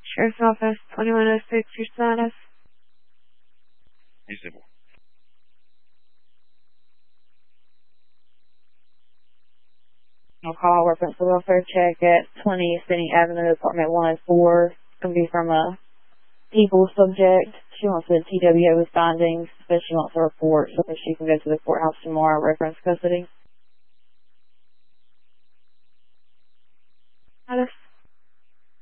Sheriff's Office, 2106, your status. He's able. I'll call reference to welfare check at 20 Sydney Avenue, apartment 104. It's going to be from a people subject. She wants the TWO findings, but she wants a report so that she can go to the courthouse tomorrow, reference custody. Status.